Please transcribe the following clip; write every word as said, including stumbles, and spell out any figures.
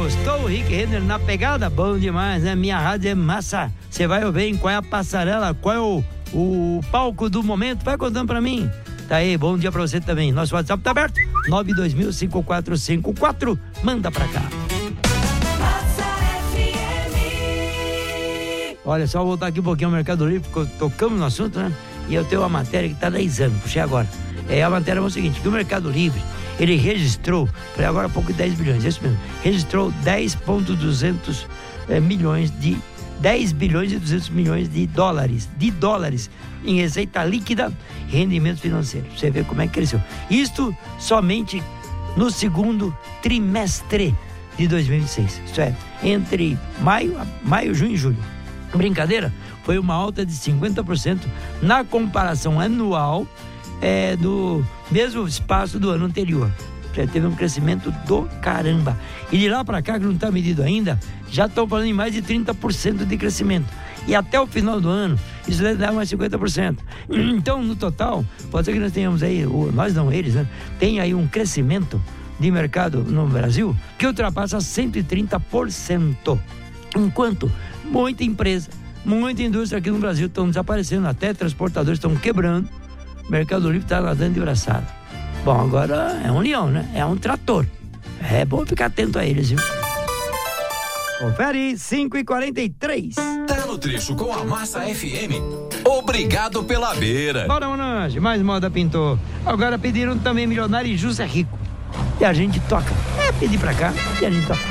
Gostou? O Rick Renner na pegada? Bom demais, né? Minha rádio é massa. Você vai ouvir em qual é a passarela, qual é o, o palco do momento? Vai contando pra mim. Tá aí, bom dia pra você também. Nosso WhatsApp tá aberto, nove dois mil, cinco quatro cinco quatro. Manda pra cá. Olha, só voltar aqui um pouquinho ao Mercado Livre, porque tocamos no assunto, né? E eu tenho uma matéria que tá dez anos, puxei agora. É, a matéria é o seguinte, que o Mercado Livre, ele registrou, falei agora há pouco dez bilhões, é isso mesmo, registrou dez vírgula duzentos é, milhões de, dez bilhões e duzentos milhões de dólares, de dólares, em receita líquida e rendimento financeiro. Você vê como é que cresceu. Isto somente no segundo trimestre de dois mil e vinte e seis, isto é, entre maio, maio, junho e julho. Brincadeira? Foi uma alta de cinquenta por cento na comparação anual é, do mesmo espaço do ano anterior. Já teve um crescimento do caramba. E de lá para cá, que não está medido ainda, já estão falando em mais de trinta por cento de crescimento. E até o final do ano, isso deve dar mais cinquenta por cento. Então, no total, pode ser que nós tenhamos aí, nós não, eles, né? Tem aí um crescimento de mercado no Brasil que ultrapassa cento e trinta por cento. Enquanto muita empresa, muita indústria aqui no Brasil estão desaparecendo, até transportadores estão quebrando, o Mercado Livre está nadando de braçada. Bom, agora é um leão, né? É um trator. É bom ficar atento a eles, viu? Confere, cinco e quarenta e três. Tá no trecho com a Massa F M. Obrigado pela beira. Bora, Monange, mais moda pintou. Agora pediram também Milionário e José Rico. E a gente toca. É pedir pra cá e a gente toca.